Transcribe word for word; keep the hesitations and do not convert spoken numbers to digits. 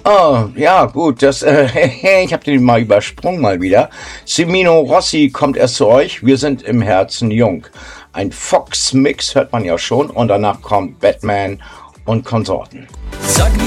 Oh, ja, gut, das, äh, ich habe den mal übersprungen mal wieder. Cimino Rossi kommt erst zu euch, wir sind im Herzen jung. Ein Fox-Mix hört man ja schon und danach kommt Batman und Konsorten. Sag mir